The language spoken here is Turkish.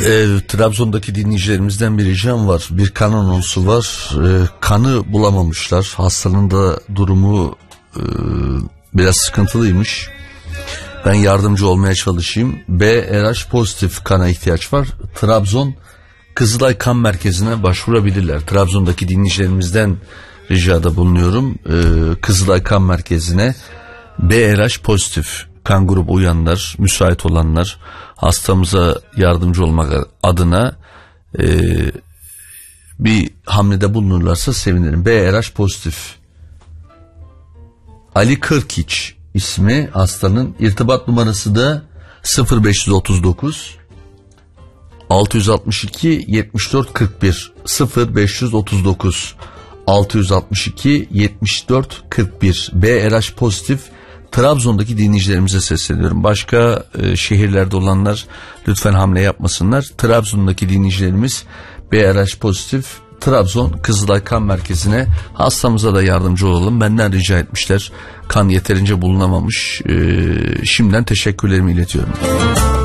Trabzon'daki dinleyicilerimizden bir ricam var. Bir kan anonsu var. Kanı bulamamışlar. Hastanın da durumu biraz sıkıntılıymış. Ben yardımcı olmaya çalışayım. B-RH pozitif kana ihtiyaç var. Trabzon Kızılay Kan Merkezi'ne başvurabilirler. Trabzon'daki dinleyicilerimizden ricada bulunuyorum. Kızılay Kan Merkezi'ne B-RH pozitif kan grubu uyanlar, müsait olanlar, hastamıza yardımcı olmak adına bir hamlede bulunurlarsa sevinirim. B-RH pozitif. Ali Kırkiç ismi hastanın. İrtibat numarası da 0539 662 74 41 0539 662 74 41. B-RH pozitif. Trabzon'daki dinleyicilerimize sesleniyorum. Başka şehirlerde olanlar lütfen hamle yapmasınlar. Trabzon'daki dinleyicilerimiz B-RH pozitif, Trabzon Kızılay Kan Merkezi'ne, hastamıza da yardımcı olalım. Benden rica etmişler. Kan yeterince bulunamamış. Şimdiden teşekkürlerimi iletiyorum.